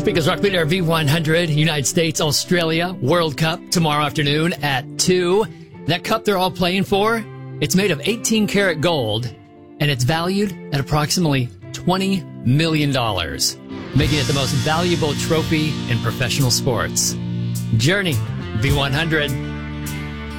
Speakers Rock Leader V100, United States, Australia, World Cup tomorrow afternoon at 2. That cup they're all playing for, it's made of 18-karat gold, and it's valued at approximately $20 million, making it the most valuable trophy in professional sports. Journey V100.